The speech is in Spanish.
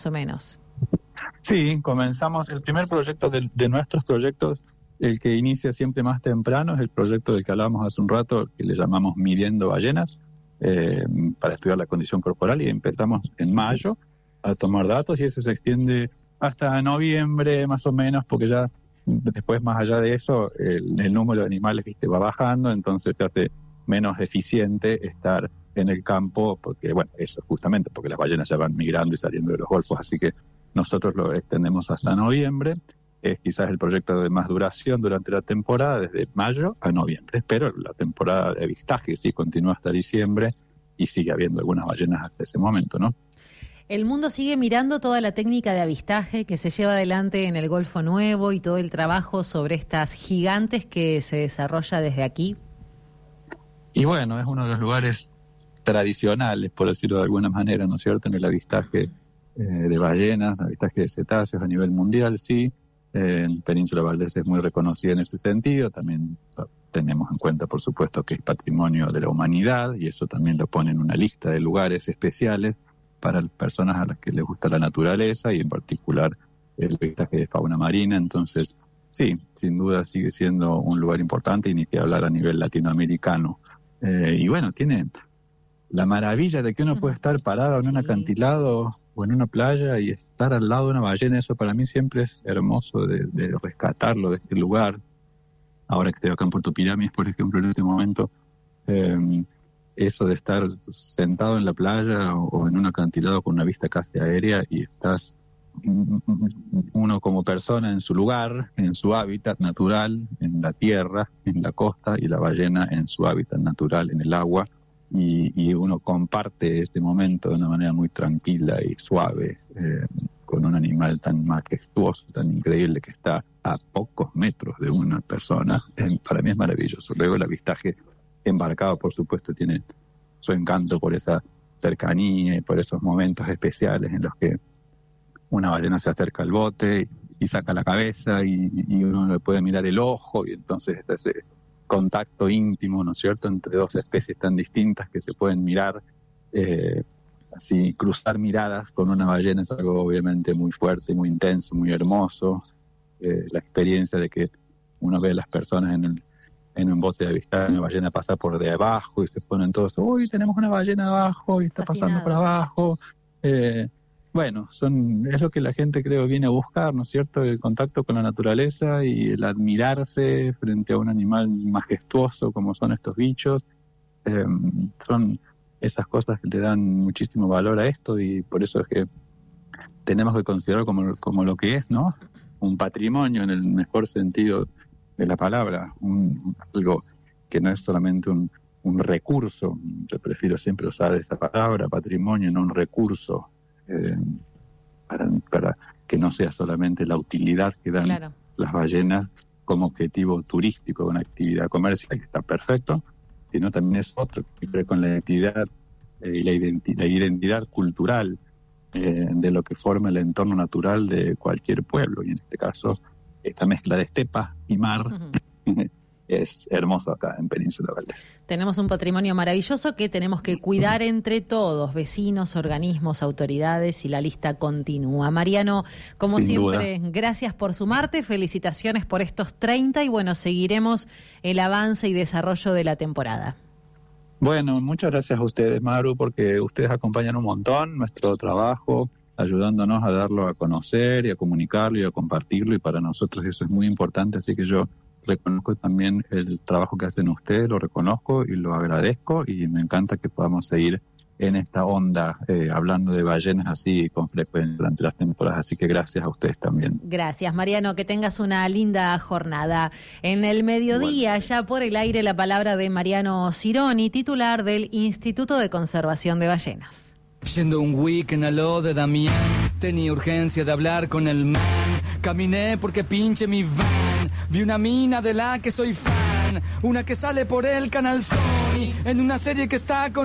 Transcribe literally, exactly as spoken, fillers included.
o menos. Sí, comenzamos el primer proyecto de, de nuestros proyectos, el que inicia siempre más temprano, es el proyecto del que hablábamos hace un rato, que le llamamos Midiendo Ballenas, eh, para estudiar la condición corporal, y empezamos en mayo a tomar datos, y ese se extiende hasta noviembre más o menos, porque ya después, más allá de eso, el, el número de animales, viste, va bajando, entonces se hace menos eficiente estar en el campo, porque bueno, eso justamente, porque las ballenas ya van migrando y saliendo de los golfos, así que nosotros lo extendemos hasta noviembre. Es quizás el proyecto de más duración durante la temporada, desde mayo a noviembre, pero la temporada de avistaje sí continúa hasta diciembre y sigue habiendo algunas ballenas hasta ese momento, ¿no? El mundo sigue mirando toda la técnica de avistaje que se lleva adelante en el Golfo Nuevo y todo el trabajo sobre estas gigantes que se desarrolla desde aquí. Y bueno, es uno de los lugares tradicionales, por decirlo de alguna manera, ¿no es cierto?, en el avistaje eh, de ballenas, avistaje de cetáceos a nivel mundial, sí. Eh, en Península Valdés es muy reconocida en ese sentido. También o sea, tenemos en cuenta, por supuesto, que es patrimonio de la humanidad, y eso también lo pone en una lista de lugares especiales para personas a las que les gusta la naturaleza y en particular el avistaje de fauna marina. Entonces, sí, sin duda sigue siendo un lugar importante, y ni que hablar a nivel latinoamericano. Eh, y bueno, tiene la maravilla de que uno puede estar parado en un acantilado o en una playa y estar al lado de una ballena. Eso para mí siempre es hermoso de, de rescatarlo de este lugar. Ahora que estoy acá en Puerto Pirámides, por ejemplo, en este momento, eh, eso de estar sentado en la playa o, o en un acantilado con una vista casi aérea, y estás uno como persona en su lugar, en su hábitat natural, en la tierra, en la costa, y la ballena en su hábitat natural, en el agua. Y, y uno comparte este momento de una manera muy tranquila y suave eh, con un animal tan majestuoso, tan increíble, que está a pocos metros de una persona. Eh, para mí es maravilloso. Luego el avistaje embarcado, por supuesto, tiene su encanto por esa cercanía y por esos momentos especiales en los que una ballena se acerca al bote y, y saca la cabeza, y, y uno le puede mirar el ojo, y entonces está ese contacto íntimo, ¿no es cierto?, entre dos especies tan distintas que se pueden mirar, eh, así, cruzar miradas con una ballena es algo obviamente muy fuerte, muy intenso, muy hermoso. Eh, la experiencia de que uno ve a las personas en, el, en un bote de avistaje, una ballena pasa por debajo y se ponen todos, uy, tenemos una ballena abajo y está pasando por abajo. Eh, Bueno, son es lo que la gente, creo, viene a buscar, ¿no es cierto?, el contacto con la naturaleza y el admirarse frente a un animal majestuoso como son estos bichos. Eh, son esas cosas que le dan muchísimo valor a esto, y por eso es que tenemos que considerarlo como, como lo que es, ¿no?, un patrimonio en el mejor sentido de la palabra, un, algo que no es solamente un, un recurso. Yo prefiero siempre usar esa palabra, patrimonio, no un recurso. Eh, para, para que no sea solamente la utilidad que dan claro. las ballenas como objetivo turístico de una actividad comercial, que está perfecto, sino también es otro que ve con la identidad eh, y la, identi- la identidad cultural eh, de lo que forma el entorno natural de cualquier pueblo, y en este caso esta mezcla de estepa y mar uh-huh. es hermoso acá en Península Valdés. Tenemos un patrimonio maravilloso que tenemos que cuidar entre todos, vecinos, organismos, autoridades, y la lista continúa. Mariano, como Sin siempre, duda. Gracias por sumarte, felicitaciones por estos treinta, y bueno, seguiremos el avance y desarrollo de la temporada. Bueno, muchas gracias a ustedes, Maru, porque ustedes acompañan un montón nuestro trabajo, ayudándonos a darlo a conocer y a comunicarlo y a compartirlo, y para nosotros eso es muy importante, así que yo reconozco también el trabajo que hacen ustedes, lo reconozco y lo agradezco, y me encanta que podamos seguir en esta onda eh, hablando de ballenas así con frecuencia durante las temporadas, así que gracias a ustedes también. Gracias, Mariano, que tengas una linda jornada. En el mediodía, bueno, ya por el aire, la palabra de Mariano Cironi, titular del Instituto de Conservación de Ballenas. Yendo un weekend a lo de Damián, tenía urgencia de hablar con el man. Caminé porque pinche mi van. Vi una mina de la que soy fan, una que sale por el canal Sony, en una serie que está con